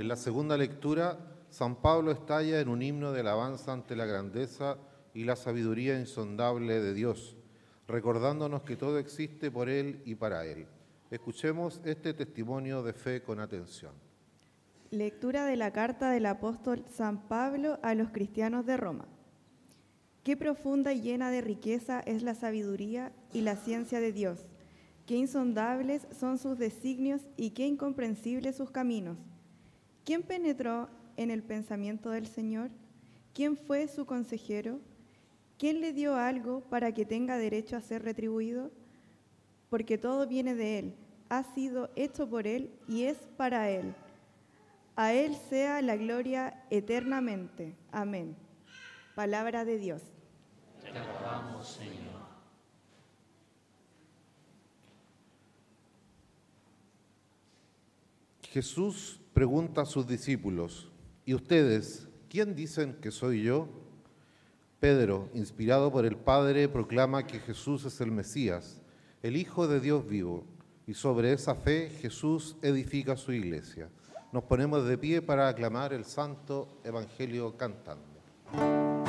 En la segunda lectura, San Pablo estalla en un himno de alabanza ante la grandeza y la sabiduría insondable de Dios, recordándonos que todo existe por Él y para Él. Escuchemos este testimonio de fe con atención. Lectura de la carta del apóstol San Pablo a los cristianos de Roma. Qué profunda y llena de riqueza es la sabiduría y la ciencia de Dios. Qué insondables son sus designios y qué incomprensibles sus caminos. ¿Quién penetró en el pensamiento del Señor? ¿Quién fue su consejero? ¿Quién le dio algo para que tenga derecho a ser retribuido? Porque todo viene de Él, ha sido hecho por Él y es para Él. A Él sea la gloria eternamente. Amén. Palabra de Dios. Te alabamos, Señor. Jesús pregunta a sus discípulos, ¿y ustedes, quién dicen que soy yo? Pedro, inspirado por el Padre, proclama que Jesús es el Mesías, el Hijo de Dios vivo, y sobre esa fe Jesús edifica su iglesia. Nos ponemos de pie para aclamar el Santo Evangelio cantando.